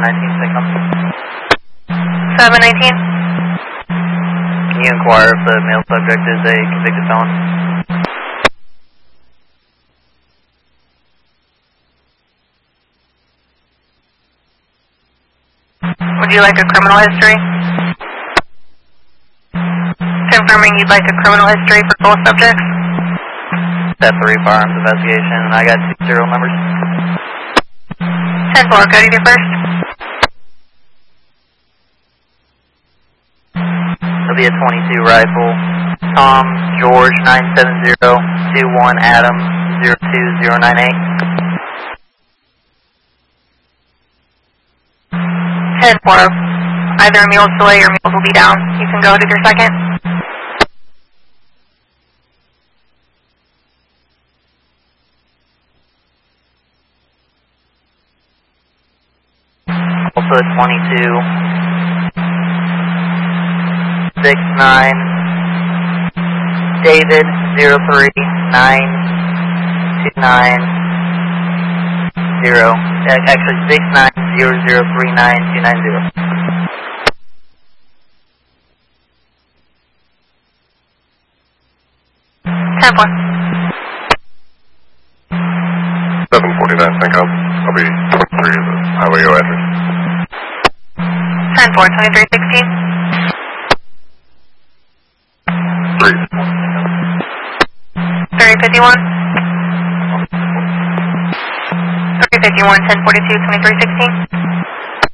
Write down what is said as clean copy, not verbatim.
719, pick up. 719. Can you inquire if the male subject is a convicted felon? Would you like a criminal history? Confirming you'd like a criminal history for both subjects? Step 3 firearms investigation, and I got 2 serial numbers. 10-4, go to your first. It'll be a .22 rifle. Tom George 97021 Adam 02098. 10-4, either mules delay or mules will be down. You can go to your second. Also a .22 69 David 03929 actually 69003929. 10-4. 749, thank you. I'll be 23 of the highway O address. 10-4, 2316. 3051. 3051, 1042, 2316.